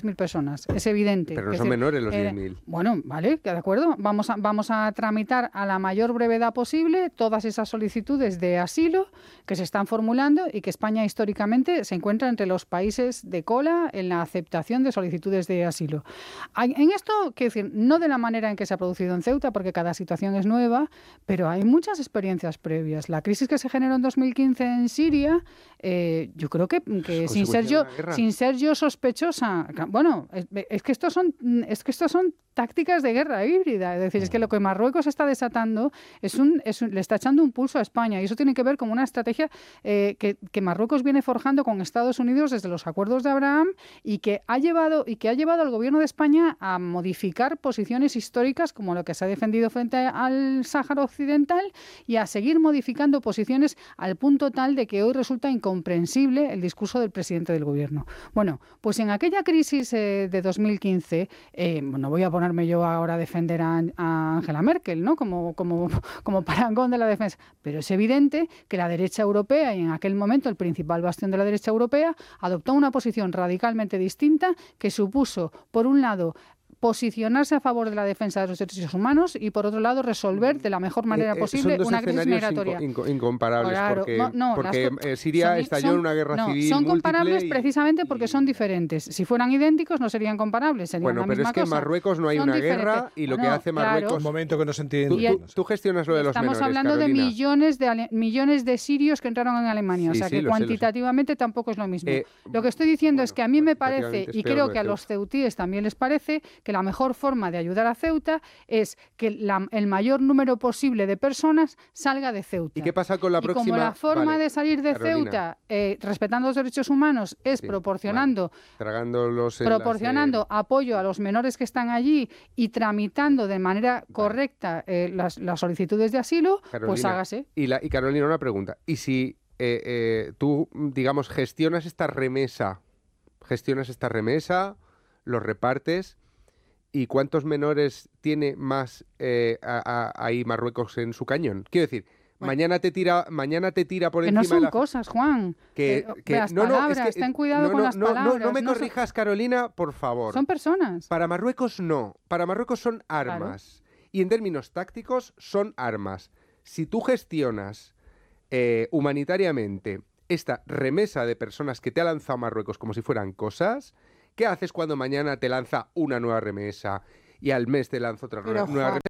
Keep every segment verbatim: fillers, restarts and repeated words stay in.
mil personas, es evidente. Pero no es son decir, menores los eh, diez mil. Bueno, vale, de acuerdo. Vamos a, vamos a tramitar a la mayor brevedad posible todas esas solicitudes de asilo que se están formulando y que España históricamente se encuentra entre los países de cola en la aceptación de solicitudes de asilo. Hay, en esto, quiero decir, no de la manera en que se ha producido en Ceuta, porque cada situación es nueva, pero hay muchas experiencias previas. La crisis que se generó en dos mil quince en Siria, eh, yo creo que, que sin ser yo sin ser yo sospechosa, bueno, es, es que estos son es que estos son tácticas de guerra híbrida, es decir, es que lo que Marruecos está desatando es un, es un, le está echando un pulso a España, y eso tiene que ver con una estrategia eh, que, que Marruecos viene forjando con Estados Unidos desde los acuerdos de Abraham y que ha llevado y que ha llevado al gobierno de España a modificar posiciones históricas como lo que se ha defendido frente al Sáhara Occidental y a seguir modificando posiciones al punto tal de que hoy resulta incomprensible el discurso del presidente del gobierno. Bueno, pues en aquella crisis eh, de dos mil quince, eh, no voy a ponerme yo ahora a defender a, a Angela Merkel, ¿no? Como, como, como parangón de la defensa, pero es evidente que la derecha europea, y en aquel momento el principal bastión de la derecha europea, adoptó una posición radicalmente distinta que supuso, por un lado, posicionarse a favor de la defensa de los derechos humanos y, por otro lado, resolver de la mejor manera eh, posible una crisis migratoria. Inco, inco, incomparables, claro, porque, no, no, porque las, Siria son, estalló son, en una guerra no, civil son comparables y, precisamente porque son diferentes. Si fueran idénticos no serían comparables, serían bueno, la pero misma es que en cosa. Marruecos no hay son una diferentes. guerra y lo bueno, que hace Marruecos... Claro. Un momento que no se entiende. Tú, tú, tú gestionas lo de los Estamos menores, hablando Carolina. de millones de ale, millones de sirios que entraron en Alemania, sí, o sea sí, que lo cuantitativamente sé, lo sé. tampoco es lo mismo. Eh, lo que estoy diciendo bueno, es que a mí me parece, y creo que a Ceuta. los ceutíes también les parece, que la mejor forma de ayudar a Ceuta es que la, el mayor número posible de personas salga de Ceuta. ¿Y qué pasa con la y próxima? Como la forma vale, de salir de Carolina. Ceuta, eh, respetando los derechos humanos, es sí, proporcionando, vale. proporcionando las, eh... apoyo a los menores que están allí y tramitando de manera vale. correcta eh, las, las solicitudes de asilo, Carolina, pues hágase. Y, la, y Carolina, una pregunta. ¿Y si eh, eh, tú, digamos, gestionas esta remesa, gestionas esta remesa, los repartes... ¿Y cuántos menores tiene más eh, a, a, ahí Marruecos en su cañón? Quiero decir, bueno, mañana te tira, mañana te tira por que encima no son de la... cosas, Juan. Que, eh, que las no, palabras, no, es que, ten cuidado no, con no, las no, palabras. No, no me no corrijas, son... Carolina, por favor. Son personas. Para Marruecos no. Para Marruecos son armas. Claro. Y en términos tácticos son armas. Si tú gestionas eh, humanitariamente esta remesa de personas que te ha lanzado Marruecos como si fueran cosas, ¿qué haces cuando mañana te lanza una nueva remesa? Y al mes te lanzo otra Pero, nueva remesa.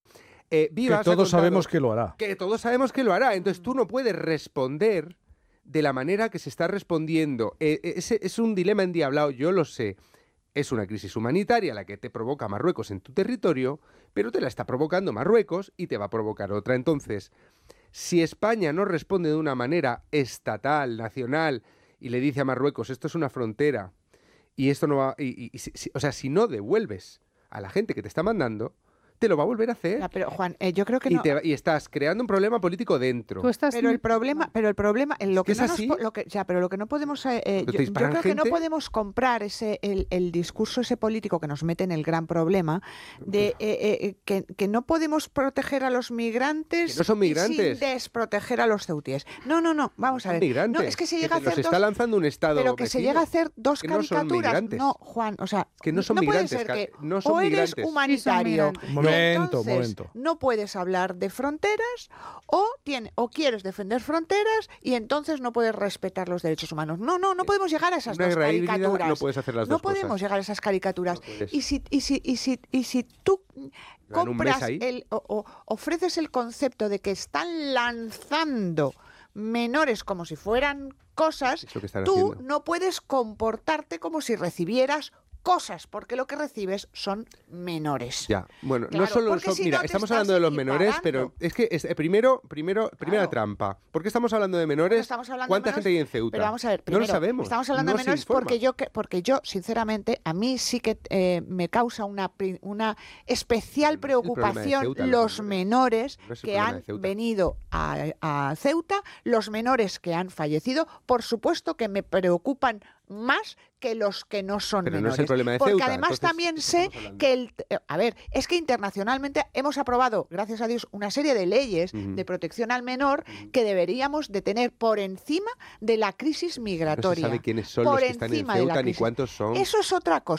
Eh, Vivas que todos sabemos que lo hará. Que todos sabemos que lo hará. Entonces tú no puedes responder de la manera que se está respondiendo. Eh, ese es un dilema endiablado, yo lo sé. Es una crisis humanitaria la que te provoca Marruecos en tu territorio, pero te la está provocando Marruecos y te va a provocar otra. Entonces, si España no responde de una manera estatal, nacional, y le dice a Marruecos, esto es una frontera, y esto no va... Y, y, y, si, o sea, si no devuelves a la gente que te está mandando, te lo va a volver a hacer. Ya, pero Juan, eh, yo creo que y, no... te, y estás creando un problema político dentro. Tú estás... Pero el problema, pero el problema, en lo que, ¿Es no así? nos, lo que, ya, pero lo que no podemos, eh, eh, yo, yo creo gente? que no podemos comprar ese, el, el discurso ese político que nos mete en el gran problema de eh, eh, que, que no podemos proteger a los migrantes, que no son migrantes, sin desproteger a los ceutíes. No, no, no, vamos a ver. Migrantes. No, es que se llega que a hacer los está dos, lanzando un estado pero que vecino. se llega a hacer dos que no caricaturas. No, Juan, o sea, que no son no migrantes, puede ser que no son o eres migrantes. humanitario, sí momento, entonces momento. no puedes hablar de fronteras o tiene o quieres defender fronteras y entonces no puedes respetar los derechos humanos. No, no, no podemos llegar a esas Una dos caricaturas. Híbrida, no puedes hacer las no dos podemos cosas. llegar a esas caricaturas. No y si y si y si y si tú compras el o, o ofreces el concepto de que están lanzando menores como si fueran cosas, es lo que están tú haciendo. no puedes comportarte como si recibieras cosas, porque lo que recibes son menores. Ya, bueno, claro, no solo son, si mira, no estamos hablando de los menores, equiparando. pero es que es, eh, primero, primero, primera claro. trampa. ¿Por qué estamos hablando de menores? Hablando ¿Cuánta de menores? gente hay en Ceuta? Pero vamos a ver, primero, no lo sabemos. Estamos hablando no de menores porque yo, que, porque yo, sinceramente, a mí sí que eh, me causa una, una especial preocupación Ceuta, los menores, no que han venido a, a Ceuta, los menores que han fallecido, por supuesto que me preocupan más que los que no son pero menores. No es el problema de porque Ceuta, además también sé que el... A ver, es que internacionalmente hemos aprobado, gracias a Dios, una serie de leyes uh-huh. de protección al menor uh-huh. que deberíamos de tener por encima de la crisis migratoria. No se sabe quiénes son por los que están en Ceuta ni cuántos son. Eso es otra cosa.